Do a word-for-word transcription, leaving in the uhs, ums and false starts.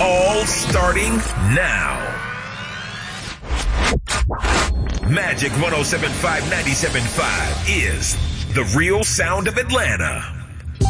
All starting now. Magic one oh seven point five, ninety-seven point five is the real sound of Atlanta.